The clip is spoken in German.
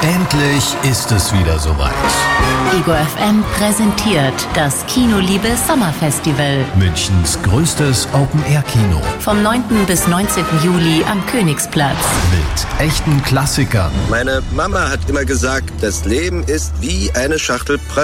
Endlich ist es wieder soweit. Ego FM präsentiert das Kinoliebe Sommerfestival. Münchens größtes Open-Air-Kino. Vom 9. bis 19. Juli am Königsplatz. Mit echten Klassikern. Meine Mama hat immer gesagt, das Leben ist wie eine Schachtel